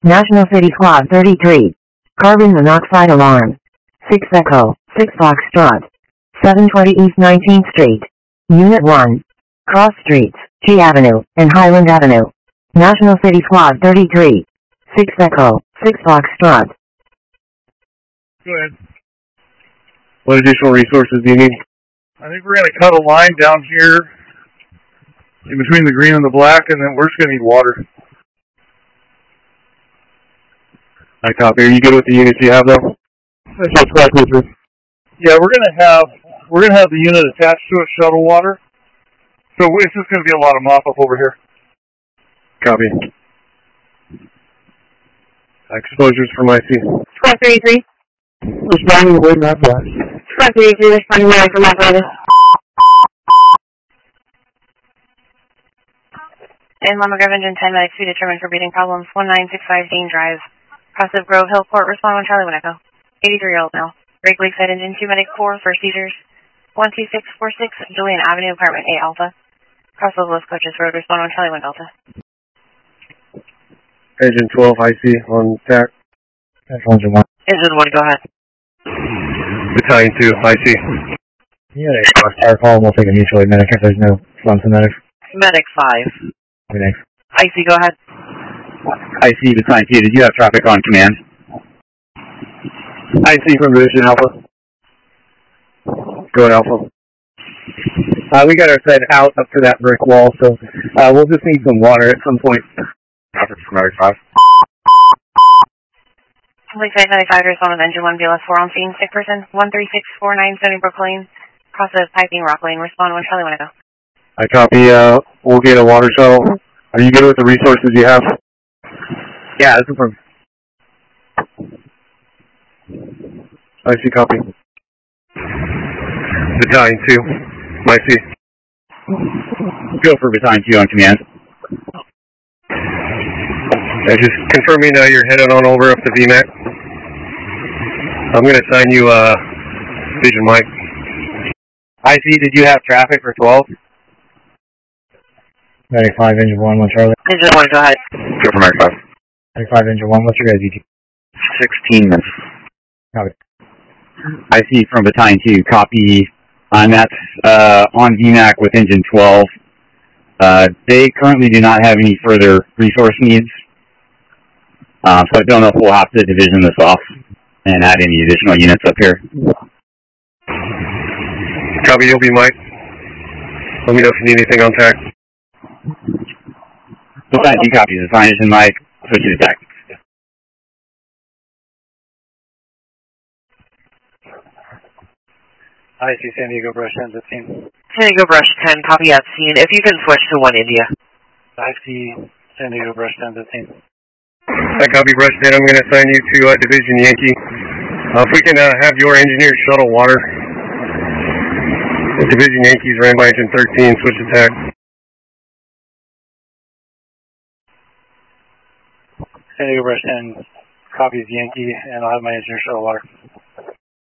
National City Squad 33. Carbon monoxide alarm. 6 Echo, 6 Foxtrot. 720 East 19th Street. Unit 1. Cross Streets, G Avenue, and Highland Avenue. National City Squad 33. 6 Echo, 6 Foxtrot. Go ahead. What additional resources do you need? I think we're going to cut a line down here in between the green and the black, and then we're just going to need water. I copy. Are you good with the units you have, though? Yeah, we're going to have the unit attached to a shuttle water, so it's just going to be a lot of mop up over here. Copy. Exposures from IC. Squad 33. Responding to Wade Map Black. Squad 33, responding to from operator. And Llama Grove Engine 10 medics to be determined for breathing problems. 1965 Dean Drive. Cross of Grove Hill Court, respond 1 Charlie 1 Echo. 83-year-old male. Drake Lakeside Engine 2 medic 4 for seizures. 12646 Julian Avenue, apartment 8 Alpha. Cross of Los Coaches Road, respond 1 Charlie 1 Delta. Engine 12 IC on TAC. Engine 1. Engine 1, go ahead. Battalion 2 IC. Yeah, our call, and we'll take a mutual aid medic if there's no funds in medic. Medic 5. Next. IC, go ahead. IC, Battalion 2, did you have traffic on command? IC from Division Alpha. Go ahead, Alpha. We got our side out up to that brick wall, so we'll just need some water at some point. Traffic from Medic 5. Lakeside 95, respond with Engine 1, BLS 4 on scene. Sick person, 13649 Stony Brook Lane. Cross of Piping Rock Lane, respond 1 Charlie 1 Echo. I copy. We'll get a water shuttle. Are you good with the resources you have? Yeah, this is from. IC copy. Battalion 2. IC. Go for Battalion 2 on command. Just confirming you're headed on over up to VMAC. I'm going to assign you Vision Mike. IC, did you have traffic for 12? 95, Engine 1, 1 Charlie. Engine 1, go ahead. Go for Mark 5. 95, Engine 1, what's your guys' ET? 16 minutes. Copy. IC from Battalion 2, copy. I'm at on VMAC with Engine 12. They currently do not have any further resource needs. So I don't know if we'll have to division this off and add any additional units up here. Copy, you'll be Mike. Let me know if you need anything on TAC. Battalion 2 copies. The signage in Mike. Switch to TAC. IC San Diego Brush 10, 15. San Diego Brush 10, copy at scene. If you can switch to 1 India. IC San Diego Brush 10, 15. I copy, Brush 10. I'm going to assign you to Division Yankee. If we can have your engineer shuttle water. Division Yankees ran by Engine 13, switch to TAC. San Diego Brush 10 copies Yankee, and I'll have my engineer shuttle water.